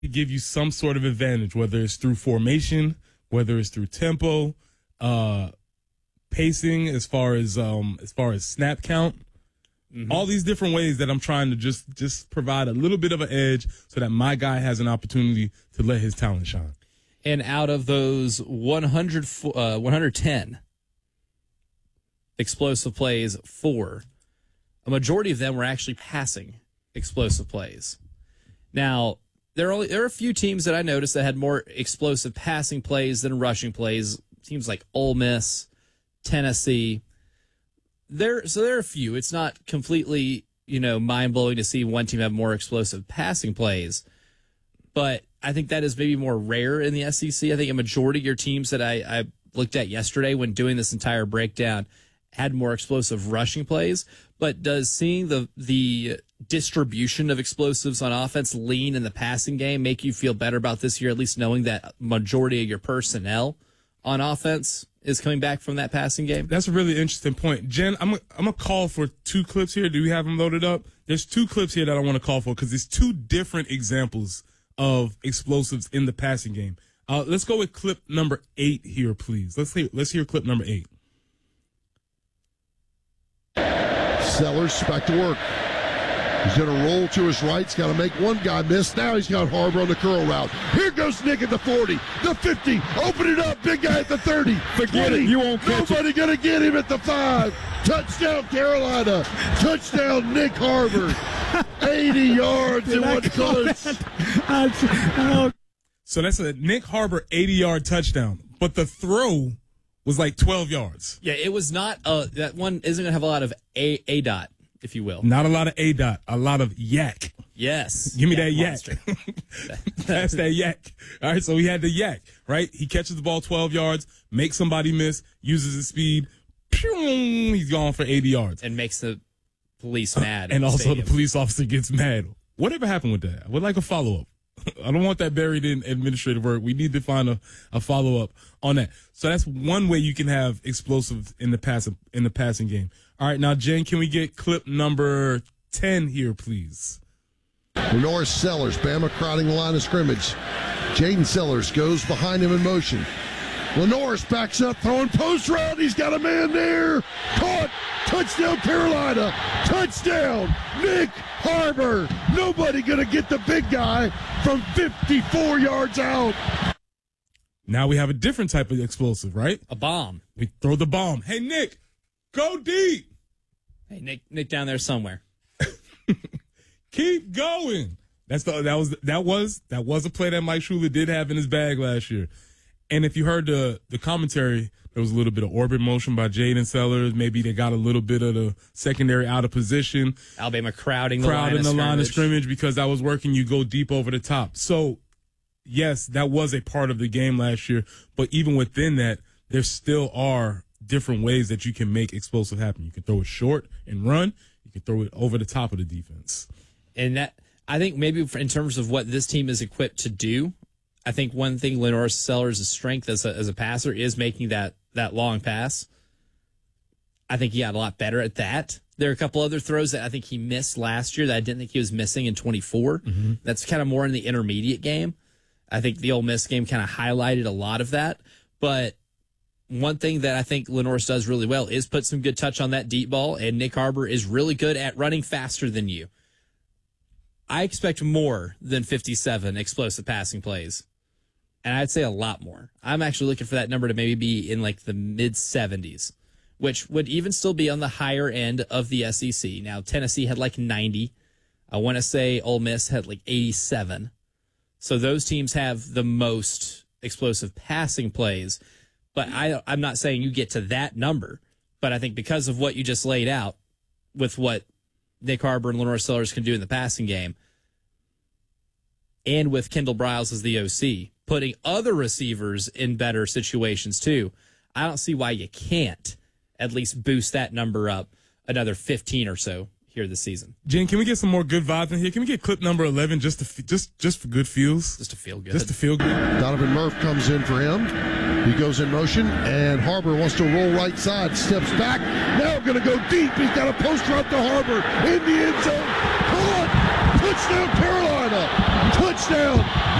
to give you some sort of advantage, whether it's through formation, whether it's through tempo, pacing, as far as snap count. Mm-hmm. All these different ways that I'm trying to just provide a little bit of an edge so that my guy has an opportunity to let his talent shine. And out of those 110 explosive plays, a majority of them were actually passing explosive plays. Now, there are a few teams that I noticed that had more explosive passing plays than rushing plays. Teams like Ole Miss, Tennessee. There are a few. It's not completely, mind-blowing to see one team have more explosive passing plays. But I think that is maybe more rare in the SEC. I think a majority of your teams that I looked at yesterday when doing this entire breakdown had more explosive rushing plays. But does seeing the distribution of explosives on offense lean in the passing game make you feel better about this year, at least knowing that majority of your personnel on offense is coming back from that passing game? That's a really interesting point. Jen, I'm gonna call for two clips here. Do we have them loaded up? There's two clips here that I want to call for because there's two different examples of explosives in the passing game. Let's go with clip number 8 here, please. Let's hear clip number 8. Sellers back to work. He's going to roll to his right. He's got to make one guy miss. Now he's got Harbor on the curl route. Here goes Nick at the 40, the 50. Open it up. Big guy at the 30. Forget 20. it. You won't catch Nobody going to get him at the 5. Touchdown, Carolina. Touchdown, Nick Harbor. 80 yards in one clutch. So that's a Nick Harbor 80-yard touchdown. But the throw was like 12 yards. Yeah, it was not that one isn't going to have a lot of A dot, if you will. Not a lot of A dot, a lot of yak. Yes. Give me that yak. That's that yak. All right, so he had the yak, right? He catches the ball 12 yards, makes somebody miss, uses his speed. Pew, he's gone for 80 yards. And makes the police mad. And also the police officer gets mad. Whatever happened with that? I would like a follow-up. I don't want that buried in administrative work. We need to find a follow-up on that. So that's one way you can have explosives in the passing game. All right, now, Jen, can we get clip number 10 here, please? Norris Sellers, Bama crowding the line of scrimmage. Jaden Sellers goes behind him in motion. Lenoris backs up, throwing post route. He's got a man there. Caught. Touchdown, Carolina. Touchdown, Nick Harbor. Nobody going to get the big guy from 54 yards out. Now we have a different type of explosive, right? A bomb. We throw the bomb. Hey, Nick, go deep. Hey, Nick down there somewhere. Keep going. That was a play that Mike Shula did have in his bag last year. And if you heard the commentary, there was a little bit of orbit motion by Jaden Sellers. Maybe they got a little bit of the secondary out of position. Alabama crowding the line of scrimmage because that was working. You go deep over the top. So, yes, that was a part of the game last year. But even within that, there still are different ways that you can make explosive happen. You can throw it short and run. You can throw it over the top of the defense. And that, I think maybe in terms of what this team is equipped to do, I think one thing Lenoris Sellers' strength as a passer is making that long pass. I think he got a lot better at that. There are a couple other throws that I think he missed last year that I didn't think he was missing in 24. Mm-hmm. That's kind of more in the intermediate game. I think the Ole Miss game kind of highlighted a lot of that. But one thing that I think Lenoris does really well is put some good touch on that deep ball, and Nick Harbor is really good at running faster than you. I expect more than 57 explosive passing plays. And I'd say a lot more. I'm actually looking for that number to maybe be in like the mid-70s, which would even still be on the higher end of the SEC. Now, Tennessee had like 90. I want to say Ole Miss had like 87. So those teams have the most explosive passing plays. But I'm not saying you get to that number. But I think because of what you just laid out with what Nick Harbor and Lenoris Sellers can do in the passing game, and with Kendall Briles as the OC, putting other receivers in better situations too, I don't see why you can't at least boost that number up another 15 or so here this season. Jen, can we get some more good vibes in here? Can we get clip number 11 just for good feels? Just to feel good. Just to feel good. Donovan Murph comes in for him. He goes in motion, and Harbor wants to roll right side, steps back. Now going to go deep. He's got a post route to Harbor in the end zone. Caught. Touchdown, Carolina. Touchdown.